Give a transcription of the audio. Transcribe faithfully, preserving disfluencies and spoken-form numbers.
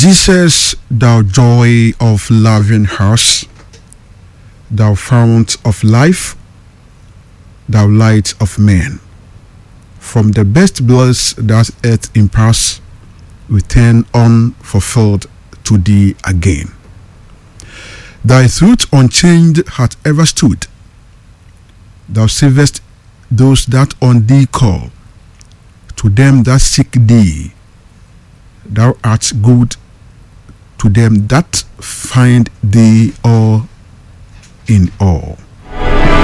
Jesus, thou joy of loving hearts, thou fount of life, thou light of men, from the best bliss that earth imparts, we turn unfulfilled to thee again. Thy truth unchanged hath ever stood. Thou savest those that on thee call. To them that seek thee, thou art good. To them that find thee all in all.